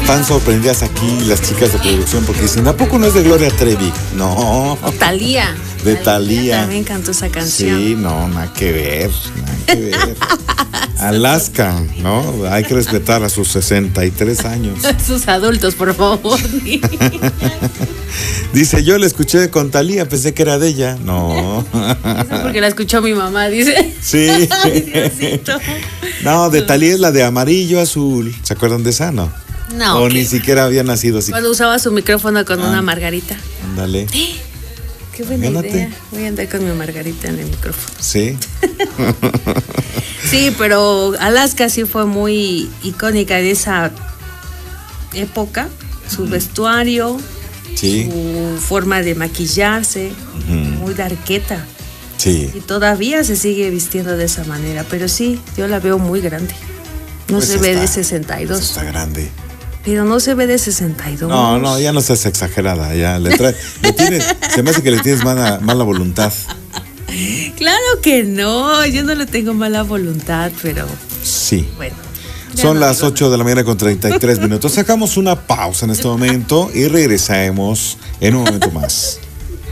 Están sorprendidas aquí las chicas de producción porque dicen, ¿a poco no es de Gloria Trevi? No. O Thalía. De Thalía. También cantó esa canción. Sí, no, nada que ver, nada que ver. Alaska, ¿no? Hay que respetar a sus 63 años. Sus adultos, por favor. Dice, yo la escuché con Thalía, pensé que era de ella. No. Eso porque la escuchó mi mamá, dice. Sí. Ay, Diosito. No, de Thalía es la de amarillo, azul. ¿Se acuerdan de esa, no? No. O ni siquiera había nacido así. Cuando usaba su micrófono con una margarita. Ándale. Qué buena Gánate. idea. Voy a andar con mi margarita en el micrófono. Sí. Sí, pero Alaska sí fue muy icónica en esa época. Su vestuario, Sí. su forma de maquillarse, muy darqueta. Sí. Y todavía se sigue vistiendo de esa manera. Pero sí, yo la veo muy grande. No Pues se ve de está- 62. Está grande. Pero no se ve de 62. No, ya no seas exagerada. Ya le tienes, se me hace que le tienes mala voluntad. Claro que no, yo no le tengo mala voluntad, pero Sí. bueno. ya Son no las digo 8 de la mañana con 33 minutos. Sacamos una pausa en este momento y regresaremos en un momento más.